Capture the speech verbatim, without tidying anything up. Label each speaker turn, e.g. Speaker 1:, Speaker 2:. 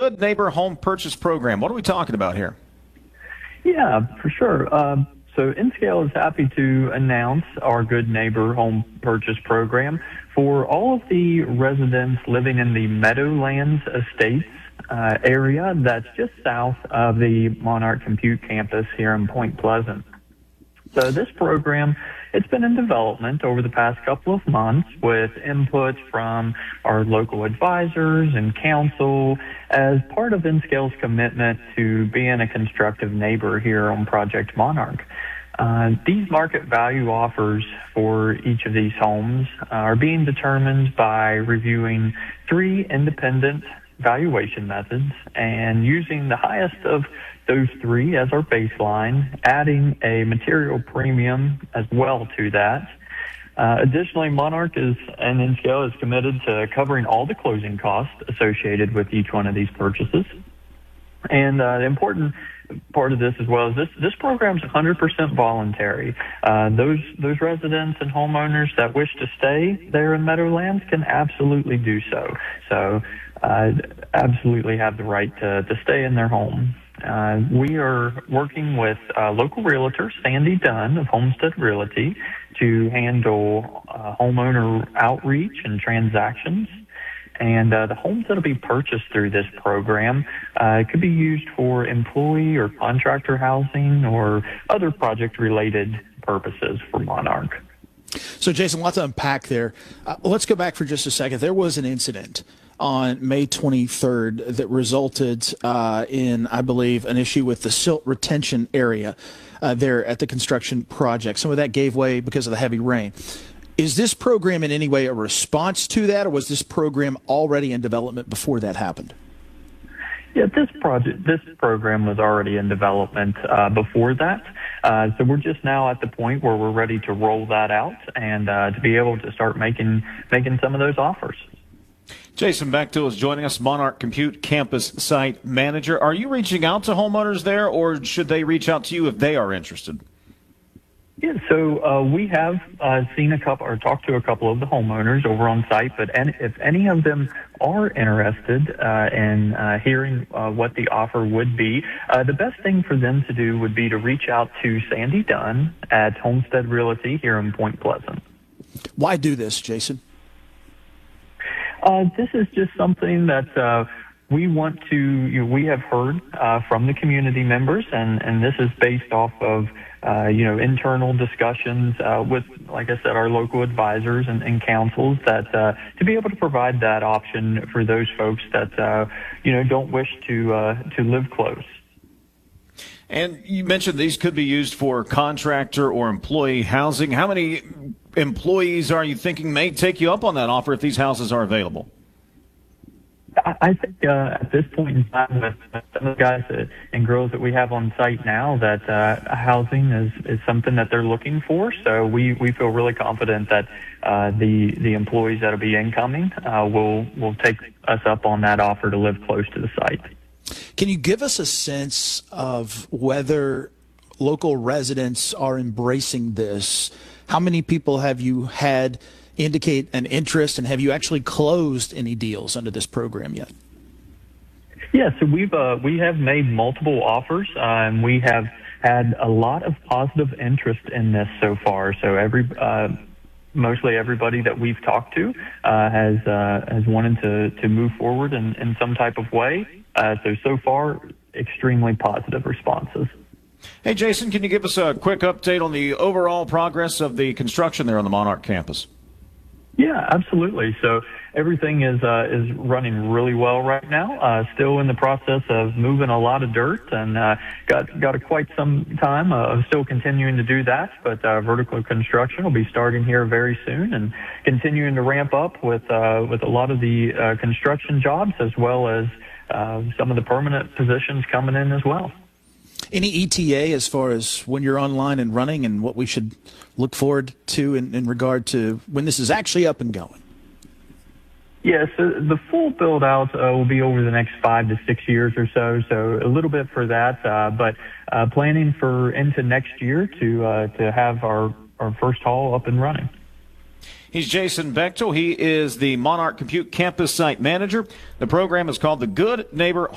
Speaker 1: Good Neighbor Home Purchase Program. What are we talking about here?
Speaker 2: Yeah, for sure. Um, so N-Scale is happy to announce our Good Neighbor Home Purchase Program for all of the residents living in the Meadowlands Estates uh, area that's just south of the Monarch Compute campus here in Point Pleasant. So this program, it's been in development over the past couple of months with input from our local advisors and council as part of N-Scale's commitment to being a constructive neighbor here on Project Monarch. Uh, these market value offers for each of these homes are being determined by reviewing three independent valuation methods and using the highest of those three as our baseline, adding a material premium as well to that. Uh, additionally, Monarch is and N-Scale is committed to covering all the closing costs associated with each one of these purchases. And uh, the important part of this as well is this this program is one hundred percent voluntary. Uh, those those residents and homeowners that wish to stay there in Meadowlands can absolutely do so. So uh, absolutely have the right to, to stay in their home. Uh, we are working with uh, local realtor Sandy Dunn of Homestead Realty to handle uh, homeowner outreach and transactions. And uh, the homes that will be purchased through this program uh, could be used for employee or contractor housing or other project-related purposes for Monarch.
Speaker 3: So, Jason, lots to unpack there. Uh, let's go back for just a second. There was an incident on May twenty-third that resulted uh, in, I believe, an issue with the silt retention area uh, there at the construction project. Some of that gave way because of the heavy rain. Is this program in any way a response to that, or was this program already in development before that happened?
Speaker 2: Yeah, this project, this program was already in development uh, before that. Uh, so we're just now at the point where we're ready to roll that out and uh, to be able to start making making some of those offers.
Speaker 1: Jason Bechtel is joining us, Monarch Compute Campus Site Manager. Are you reaching out to homeowners there, or should they reach out to you if they are interested?
Speaker 2: Yeah, so uh, we have uh, seen a couple or talked to a couple of the homeowners over on site, but any, if any of them are interested uh, in uh, hearing uh, what the offer would be, uh, the best thing for them to do would be to reach out to Sandy Dunn at Homestead Realty here in Point Pleasant.
Speaker 3: Why do this, Jason?
Speaker 2: Uh, this is just something that uh, we want to, you know, we have heard uh, from the community members, and, and this is based off of Uh, you know, internal discussions uh, with, like I said, our local advisors and, and councils that uh, to be able to provide that option for those folks that, uh, you know, don't wish to uh, to live close.
Speaker 1: And you mentioned these could be used for contractor or employee housing. How many employees are you thinking may take you up on that offer if these houses are available?
Speaker 2: I think uh, at this point in time, with some of the guys that, and girls that we have on site now, that uh, housing is, is something that they're looking for. So we, we feel really confident that uh, the the employees that will be incoming uh, will will take us up on that offer to live close to the site.
Speaker 3: Can you give us a sense of whether local residents are embracing this? How many people have you had indicate an interest, and have you actually closed any deals under this program yet?
Speaker 2: Yeah, so we've uh, we have made multiple offers, uh, and we have had a lot of positive interest in this so far. So every uh, mostly everybody that we've talked to uh, has uh, has wanted to to move forward in, in some type of way. Uh, so so far, extremely positive responses.
Speaker 1: Hey, Jason, can you give us a quick update on the overall progress of the construction there on the Monarch campus?
Speaker 2: Yeah, absolutely. So everything is uh, is running really well right now. Uh, still in the process of moving a lot of dirt, and uh, got got a quite some time uh, of still continuing to do that. But uh, vertical construction will be starting here very soon, and continuing to ramp up with uh, with a lot of the uh, construction jobs, as well as uh, some of the permanent positions coming in as well.
Speaker 3: Any E T A as far as when you're online and running, and what we should look forward to in, in regard to when this is actually up and going?
Speaker 2: Yes, yeah, so the full build out uh, will be over the next five to six years or so. So a little bit for that, uh, but uh, planning for into next year to uh, to have our our first hall up and running.
Speaker 1: He's Jason Bechtel. He is the Monarch Compute Campus Site Manager. The program is called the Good Neighbor